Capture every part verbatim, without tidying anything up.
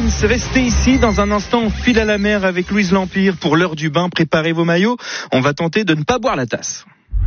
Prince, restez ici. Dans un instant, on file à la mer avec Louise L'Empire pour l'heure du bain. Préparez vos maillots. On va tenter de ne pas boire la tasse.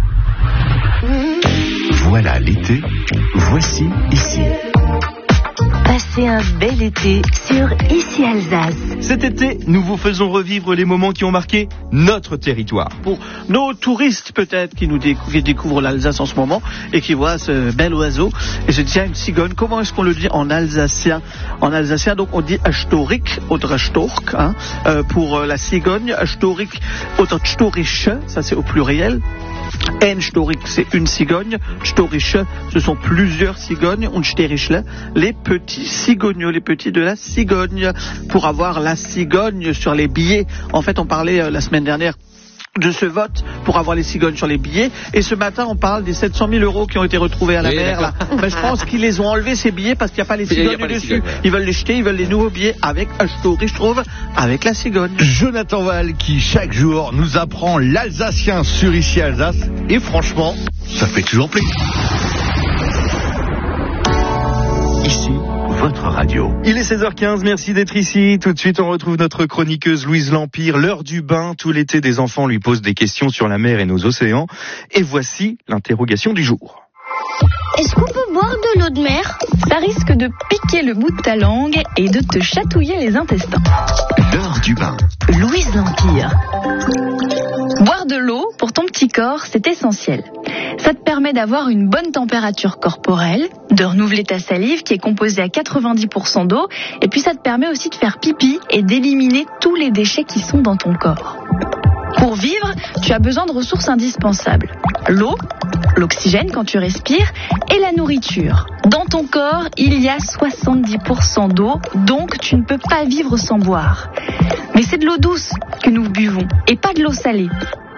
Voilà l'été. Voici ici. Passez un bel été sur Ici Alsace. Cet été, nous vous faisons revivre les moments qui ont marqué notre territoire. Pour nos touristes peut-être qui nous découvrent, qui découvrent l'Alsace en ce moment et qui voient ce bel oiseau et se disent, ah, une cigogne, comment est-ce qu'on le dit en alsacien? En alsacien, donc on dit Storik oder Stork, hein, euh, pour la cigogne, Storik oder Storische, ça c'est au pluriel. Ein Storik, c'est une cigogne. Storische, ce sont plusieurs cigognes. Und Sterischle, les petits cigognos, les petits de la cigogne. Pour avoir la cigogne sur les billets. En fait, on parlait euh, la semaine dernière de ce vote pour avoir les cigognes sur les billets. Et ce matin, on parle des sept cent mille euros qui ont été retrouvés à la oui, mer. Là. Mais je pense qu'ils les ont enlevés, ces billets, parce qu'il n'y a pas les cigognes pas dessus. Les cigognes, ouais. Ils veulent les jeter, ils veulent les nouveaux billets avec Story, je trouve, avec la cigogne. Jonathan Val qui, chaque jour, nous apprend l'alsacien sur Ici Alsace. Et franchement, ça fait toujours plaisir. Ici, votre radio. Il est seize heures quinze, merci d'être ici. Tout de suite, on retrouve notre chroniqueuse Louise L'Empire. L'heure du bain, tout l'été, des enfants lui posent des questions sur la mer et nos océans. Et voici l'interrogation du jour. Est-ce qu'on peut boire de l'eau de mer? Ça risque de piquer le bout de ta langue et de te chatouiller les intestins. L'heure du bain. Louise L'Empire. Boire de l'eau, pour ton petit corps, c'est essentiel. Ça te permet d'avoir une bonne température corporelle, de renouveler ta salive qui est composée à quatre-vingt-dix pour cent d'eau, et puis ça te permet aussi de faire pipi et d'éliminer tous les déchets qui sont dans ton corps. Pour vivre, tu as besoin de ressources indispensables. L'eau, l'oxygène quand tu respires, et la nourriture. Dans ton corps, il y a soixante-dix pour cent d'eau, donc tu ne peux pas vivre sans boire. Mais c'est de l'eau douce que nous buvons, et pas de l'eau salée.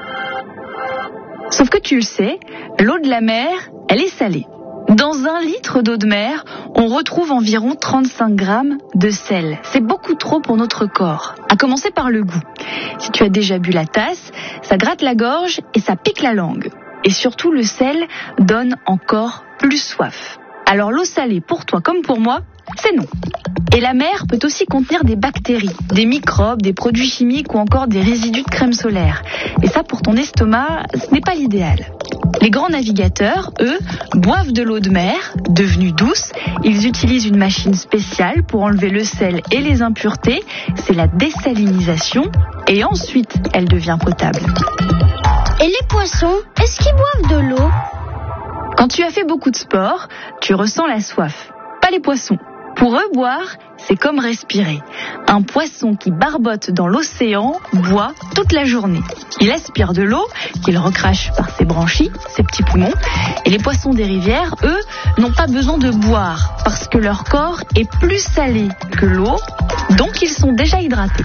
Sauf que tu le sais, l'eau de la mer, elle est salée. Dans un litre d'eau de mer, on retrouve environ trente-cinq grammes de sel. C'est beaucoup trop pour notre corps. À commencer par le goût. Si tu as déjà bu la tasse, ça gratte la gorge et ça pique la langue. Et surtout, le sel donne encore plus soif. Alors l'eau salée, pour toi comme pour moi, c'est non. Et la mer peut aussi contenir des bactéries, des microbes, des produits chimiques ou encore des résidus de crème solaire. Et ça, pour ton estomac, ce n'est pas l'idéal. Les grands navigateurs, eux, boivent de l'eau de mer, devenue douce. Ils utilisent une machine spéciale pour enlever le sel et les impuretés. C'est la désalinisation. Et ensuite, elle devient potable. Et les poissons, est-ce qu'ils boivent de l'eau? Quand tu as fait beaucoup de sport, tu ressens la soif. Pas les poissons. Pour eux, boire, c'est comme respirer. Un poisson qui barbote dans l'océan boit toute la journée. Il aspire de l'eau qu'il recrache par ses branchies, ses petits poumons. Et les poissons des rivières, eux, n'ont pas besoin de boire parce que leur corps est plus salé que l'eau, donc ils sont déjà hydratés.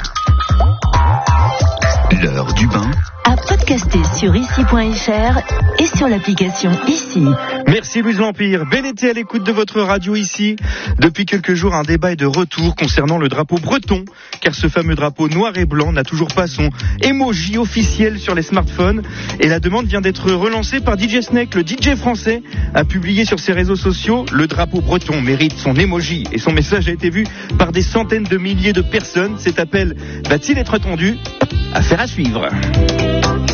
L'heure du bain. À podcaster sur ici point f r et sur l'application Ici. Merci Louise L'Empire. Bel été à l'écoute de votre radio Ici. Depuis quelques jours, un débat est de retour concernant le drapeau breton, car ce fameux drapeau noir et blanc n'a toujours pas son emoji officiel sur les smartphones. Et la demande vient d'être relancée par D J Snake. Le D J français a publié sur ses réseaux sociaux: le drapeau breton mérite son emoji. Et son message a été vu par des centaines de milliers de personnes. Cet appel va-t-il être attendu? Affaire à suivre.